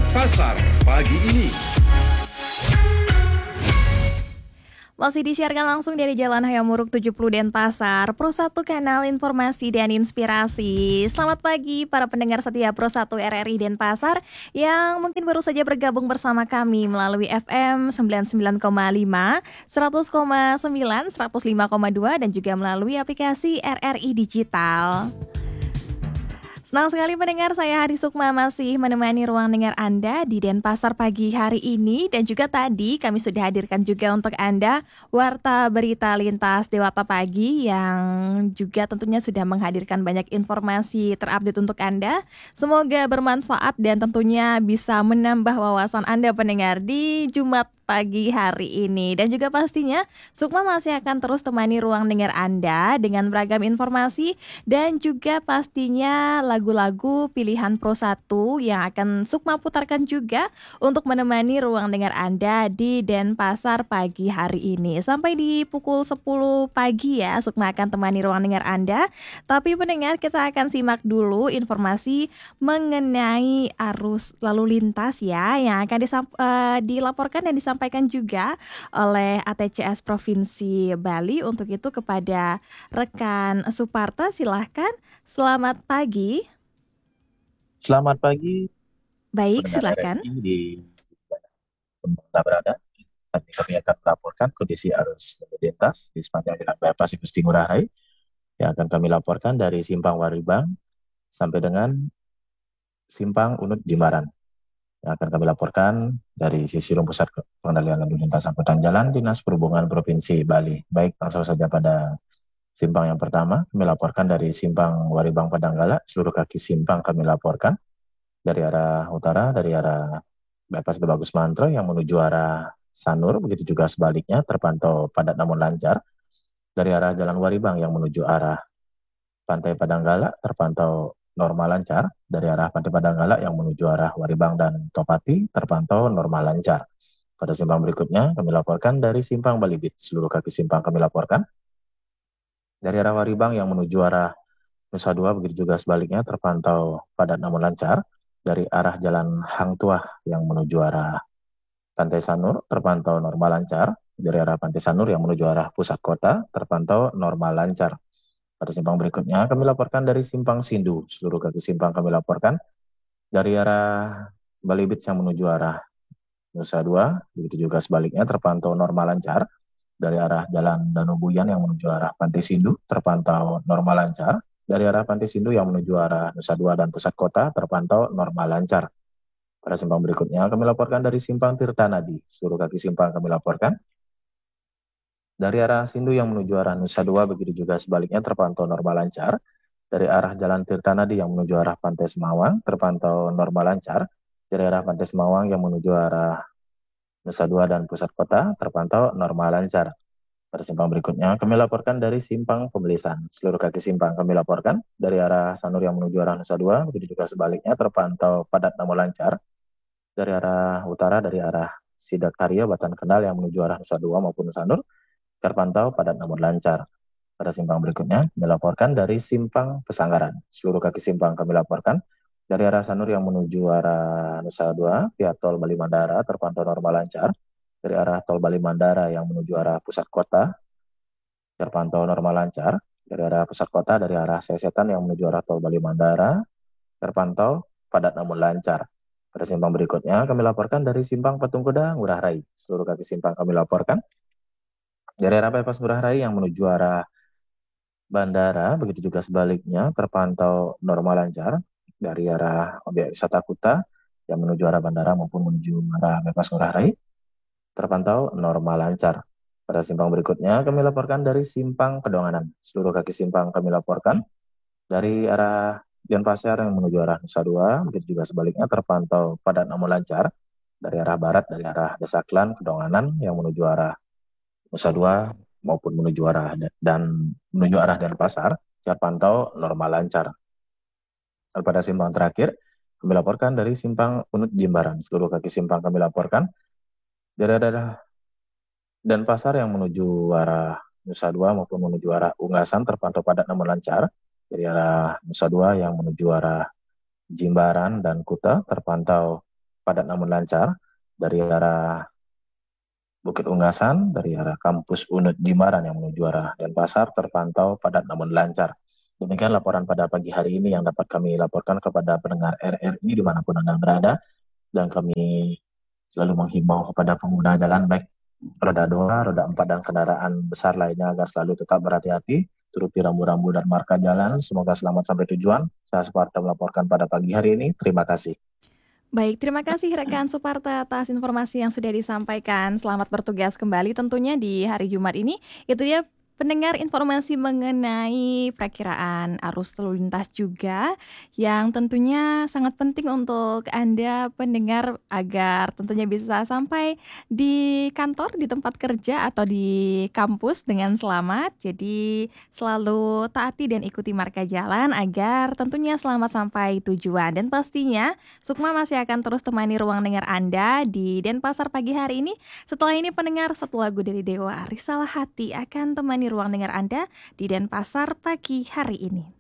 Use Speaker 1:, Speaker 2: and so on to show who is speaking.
Speaker 1: Pasar pagi ini.
Speaker 2: Masih disiarkan langsung dari Jalan Hayamuruk 70 Denpasar, Pro 1 Kanal Informasi dan Inspirasi. Selamat pagi para pendengar setia Pro 1 RRI Denpasar yang mungkin baru saja bergabung bersama kami melalui FM 99,5, 100,9, 105,2 dan juga melalui aplikasi RRI Digital. Senang sekali mendengar saya Hari Sukma masih menemani ruang dengar Anda di Denpasar pagi hari ini dan juga tadi kami sudah hadirkan juga untuk Anda Warta Berita Lintas Dewata Pagi yang juga tentunya sudah menghadirkan banyak informasi terupdate untuk Anda. Semoga bermanfaat dan tentunya bisa menambah wawasan Anda pendengar di Jumat pagi hari ini. Dan juga pastinya Sukma masih akan terus temani ruang dengar Anda dengan beragam informasi dan juga pastinya lagu-lagu pilihan Pro 1 yang akan Sukma putarkan juga untuk menemani ruang dengar Anda di Denpasar pagi hari ini. Sampai di pukul 10 pagi ya, Sukma akan temani ruang dengar Anda. Tapi pendengar, kita akan simak dulu informasi mengenai arus lalu lintas ya, yang akan dilaporkan dan disampaikan juga oleh ATCS Provinsi Bali. Untuk itu kepada rekan Suparta, silahkan. Selamat pagi.
Speaker 3: Selamat pagi,
Speaker 2: Baik,
Speaker 3: pendengar
Speaker 2: silakan.
Speaker 3: RRI di Anda berada. Kami akan melaporkan kondisi arus lalu lintas di sepanjang Jalan Bypass Igusti Ngurah Rai yang akan kami laporkan dari Simpang Waribang sampai dengan Simpang Unut Jimbaran. Yang akan kami laporkan dari sisi Pusat Pengendalian Lalu Lintas Angkutan Jalan Dinas Perhubungan Provinsi Bali. Baik, langsung saja pada simpang yang pertama, kami laporkan dari Simpang Waribang Padanggala, seluruh kaki simpang kami laporkan. Dari arah utara, dari arah Bypass Bagus Mantro yang menuju arah Sanur, begitu juga sebaliknya terpantau padat namun lancar. Dari arah Jalan Waribang yang menuju arah Pantai Padanggala terpantau normal lancar. Dari arah Pantai Padanggala yang menuju arah Waribang dan Topati terpantau normal lancar. Pada simpang berikutnya kami laporkan dari Simpang Balibit, seluruh kaki simpang kami laporkan. Dari arah Waribang yang menuju arah Nusa Dua, begitu juga sebaliknya terpantau padat namun lancar. Dari arah Jalan Hang Tuah yang menuju arah Pantai Sanur terpantau normal lancar. Dari arah Pantai Sanur yang menuju arah pusat kota terpantau normal lancar. Pada simpang berikutnya kami laporkan dari Simpang Sindu. Seluruh kaki simpang kami laporkan. Dari arah Balibit yang menuju arah Nusa Dua, begitu juga sebaliknya terpantau normal lancar. Dari arah Jalan Danubuyan yang menuju arah Pantai Sindu terpantau normal lancar. Dari arah Pantai Sindu yang menuju arah Nusa Dua dan pusat kota terpantau normal lancar. Pada simpang berikutnya kami laporkan dari Simpang Tirtanadi. Seluruh kaki simpang kami laporkan. Dari arah Sindu yang menuju arah Nusa Dua, begitu juga sebaliknya terpantau normal lancar. Dari arah Jalan Tirtanadi yang menuju arah Pantai Semawang terpantau normal lancar. Dari arah Pantai Semawang yang menuju arah Nusa Dua dan pusat kota terpantau normal lancar. Pada simpang berikutnya kami laporkan dari Simpang Pembelisan. Seluruh kaki simpang kami laporkan. Dari arah Sanur yang menuju arah Nusa Dua, begitu juga sebaliknya terpantau padat namun lancar. Dari arah utara, dari arah Sidak Haryo, Batan Kendal yang menuju arah Nusa Dua maupun Nusa Nur, terpantau padat namun lancar. Pada simpang berikutnya, kami laporkan dari Simpang Pesanggaran. Seluruh kaki simpang kami laporkan. Dari arah Sanur yang menuju arah Nusa Dua, via tol Bali Mandara terpantau normal lancar. Dari arah tol Bali Mandara yang menuju arah pusat kota, terpantau normal lancar. Dari arah pusat kota, dari arah Sesetan yang menuju arah tol Bali Mandara, terpantau padat namun lancar. Pada simpang berikutnya, kami laporkan dari Simpang Patung Kuda, Ngurah Rai. Seluruh kaki simpang kami laporkan. Dari arah Bypass Ngurah Rai yang menuju arah bandara, begitu juga sebaliknya, terpantau normal lancar. Dari arah objek wisata Kuta yang menuju arah bandara maupun menuju arah Bypass Ngurah Rai, terpantau normal lancar. Pada simpang berikutnya, kami laporkan dari Simpang Kedonganan. Seluruh kaki simpang kami laporkan. Dari arah Denpasar yang menuju arah Nusa Dua, begitu juga sebaliknya terpantau padat namun lancar. Dari arah barat, dari arah Desaklan, Kedonganan yang menuju arah Nusa Dua maupun menuju arah dan menuju arah Denpasar, terpantau normal lancar. Dan pada simpang terakhir, kami laporkan dari Simpang Unut Jimbaran. Seluruh kaki simpang kami laporkan. Dari arah Denpasar yang menuju arah Nusa Dua maupun menuju arah Unggasan terpantau padat namun lancar. Dari arah Nusa Dua yang menuju arah Jimbaran dan Kuta terpantau padat namun lancar dari arah Bukit Unggasan, dari arah kampus UNUD Jimbaran yang menuju arah Denpasar terpantau padat namun lancar. Demikian laporan pada pagi hari ini yang dapat kami laporkan kepada pendengar RRI dimanapun Anda berada. Dan kami selalu menghimbau kepada pengguna jalan baik roda 2, roda 4, dan kendaraan besar lainnya agar selalu tetap berhati-hati, turuti rambu-rambu dan marka jalan. Semoga selamat sampai tujuan. Saya Suparta melaporkan pada pagi hari ini. Terima kasih.
Speaker 2: Baik, terima kasih rekan Suparta atas informasi yang sudah disampaikan. Selamat bertugas kembali tentunya di hari Jumat ini. Itu ya pendengar informasi mengenai perakiraan arus lalu lintas juga yang tentunya sangat penting untuk Anda pendengar agar tentunya bisa sampai di kantor, di tempat kerja atau di kampus dengan selamat. Jadi selalu taati dan ikuti marka jalan agar tentunya selamat sampai tujuan. Dan pastinya Sukma masih akan terus temani ruang dengar Anda di Denpasar pagi hari ini. Setelah ini pendengar, satu lagu dari Dewa, Risalah Hati akan temani ruang dengar Anda di Denpasar pagi hari ini.